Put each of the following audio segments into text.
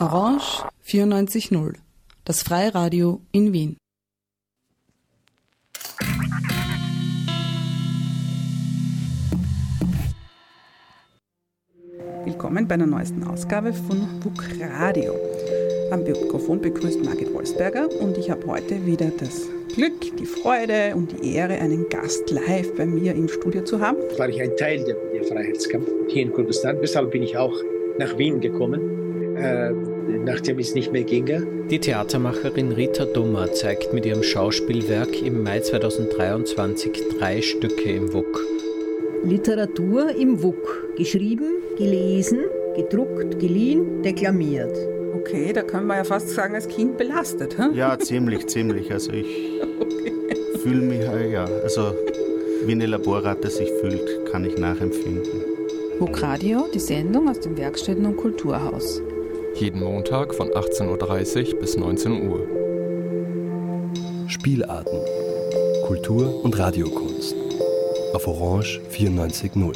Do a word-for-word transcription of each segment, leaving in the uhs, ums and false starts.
Orange vierundneunzig Komma null, das Freiradio in Wien. Willkommen bei einer neuesten Ausgabe von W U K Radio. Am Mikrofon begrüßt Margit Wolfsberger und ich habe heute wieder das Glück, die Freude und die Ehre, einen Gast live bei mir im Studio zu haben. War ich ein Teil der, der Freiheitskampf hier in Kurdistan. Deshalb bin ich auch nach Wien gekommen, äh, nachdem es nicht mehr ging. Die Theatermacherin Rita Dummer zeigt mit ihrem Schauspielwerk im Mai zweitausenddreiundzwanzig drei Stücke im W U K. Literatur im W U K. Geschrieben, gelesen, gedruckt, geliehen, deklamiert. Okay, da können wir ja fast sagen, als Kind belastet. Hm? Ja, ziemlich, ziemlich. Also ich okay. fühle mich, ja, also wie eine Laborratte sich fühlt, kann ich nachempfinden. W U K Radio, die Sendung aus dem Werkstätten- und Kulturhaus. Jeden Montag von achtzehn Uhr dreißig bis neunzehn Uhr. Spielarten. Kultur- und Radiokunst. Auf Orange vierundneunzig Komma null.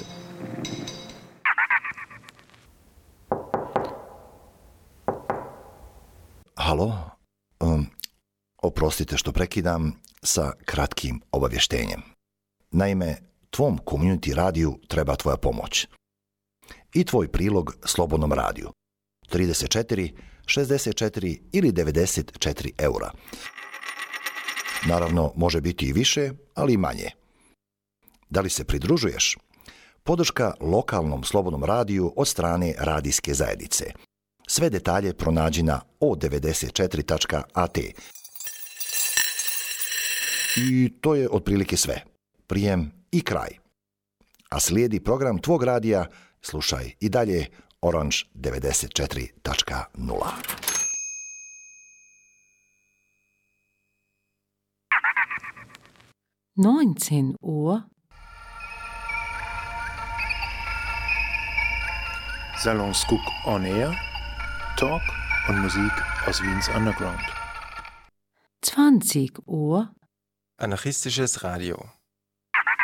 Halo, um, oprostite što prekidam sa kratkim obavještenjem. Naime, tvom community radiju treba tvoja pomoć. I tvoj prilog Slobodnom radiju. trideset četiri, šezdeset četiri ili devedeset četiri eura. Naravno, može biti i više, ali i manje. Da li se pridružuješ? Podrška lokalnom Slobodnom radiju od strane radijske zajednice. Sve detalje pronađi na o devedeset četiri tačka a te. I to je otprilike sve. Prijem i kraj. A slijedi program tvog radija, slušaj i dalje Orange devedeset četiri tačka nula. neunzehn Uhr. Salon Skook on Air. Talk und Musik aus Wiens Underground. zwanzig Uhr. Anarchistisches Radio.